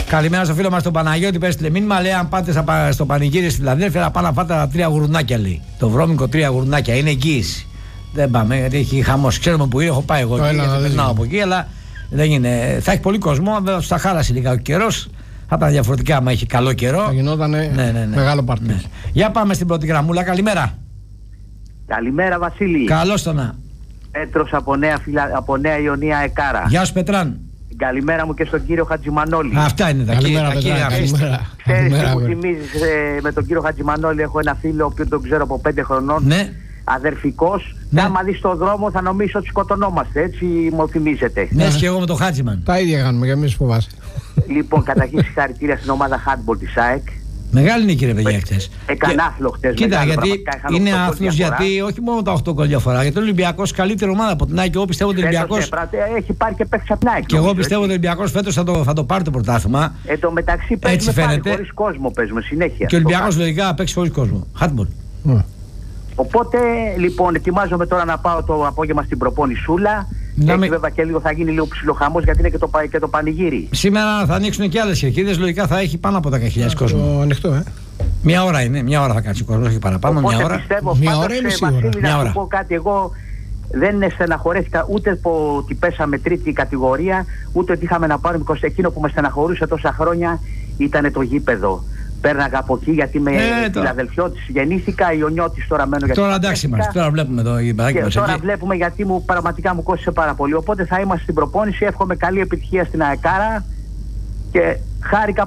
Καλημέρα στο φίλο μας τον Παναγιώτη. Πες τηλεμήνυμα, λέει: αν πάτε στο πανηγύρι στη Φιλαδέλφια, να πάνε να φάτε τα 3 γουρνάκια, λέει. Το βρώμικο 3 γουρνάκια. Είναι εγγύηση. Δεν πάμε, γιατί έχει χαμός. Ξέρουμε που είναι, έχω πάει εγώ εκεί, γιατί περνάω από εκεί, αλλά δεν είναι. Θα έχει πολύ κόσμο, βέβαια θα χάλασε λίγα ο καιρός. Θα ήταν διαφορετικά άμα έχει καλό καιρό. Θα γινόταν μεγάλο πάρτι. Ναι. Για πάμε στην πρώτη γραμμούλα. Καλημέρα. Καλημέρα, Βασίλη. Καλώς το να. Πέτρος από Νέα Ιωνία Εκάρα. Γεια σου, Πετράν. Καλημέρα μου και στον κύριο Χατζημανόλη. Αυτά είναι τα κύρια. Ξέρεις τι μου θυμίζεις με τον κύριο Χατζημανόλη? Έχω ένα φίλο που τον ξέρω από 5 χρονών. Ναι. Αδερφικός. Ναι. Άμα δεις στον δρόμο θα νομίζεις ότι σκοτωνόμαστε. Έτσι μου θυμίζεται. Ναι, και εγώ με τον Χάτζημαν. Τα ίδια κάνουμε και εμείς, φοβάσαι. Λοιπόν, καταρχήν συγχαρητήρια στην ομάδα handball της ΑΕΚ. Μεγάλη νίκη, ρε παιδιά, χτες. Έκανε άθλο χτες. Κοίτα, γιατί είναι άθλος, γιατί όχι μόνο τα 8 γκολ διαφορά. Γιατί ο Ολυμπιακός καλύτερη ομάδα από την ΑΕΚ. Εγώ πιστεύω ότι ο Ολυμπιακός. Έχει πάρει και παίξει από την ΑΕΚ. Και εγώ πιστεύω ότι ο Ολυμπιακός φέτος θα το πάρει το πρωτάθλημα. Εν τω μεταξύ παίζουμε πάλι χωρίς κόσμο, παίζουμε συνέχεια. Και ο Ολυμπιακός λογικά παίξει χωρίς κόσμο. Handball. Οπότε λοιπόν ετοιμάζομαι τώρα να πάω το απόγευμα στην προπόνησούλα. Έτσι βέβαια και λίγο θα γίνει λίγο ψιλοχαμός, γιατί είναι και το πανηγύρι. Σήμερα θα ανοίξουν και άλλες κερκίδες, λογικά θα έχει πάνω από 10.000 κόσμο. Ανοιχτό, Μια ώρα είναι, μια ώρα θα κάτσει ο κόσμος, όχι παραπάνω. Οπότε μια ώρα. Πιστεύω, μια ώρα είναι σίγουρα. Βασίλη, να σου πω κάτι, εγώ δεν στεναχωρέθηκα ούτε ότι πέσαμε τρίτη κατηγορία, ούτε ότι είχαμε να πάρουμε 20. Εκείνο που με στεναχωρούσε τόσα χρόνια ήταν το γήπεδο. Πέρναγα από εκεί γιατί με Φιλαδελφιώτης γεννήθηκα, Ιωνιώτης τώρα μένω. Τώρα εντάξει είμαστε, τώρα βλέπουμε το γηπεδάκι μας. Τώρα βλέπουμε, γιατί πραγματικά μου κόστησε πάρα πολύ. Οπότε θα είμαστε στην προπόνηση, εύχομαι καλή επιτυχία στην ΑΕΚΑΡΑ και χάρηκα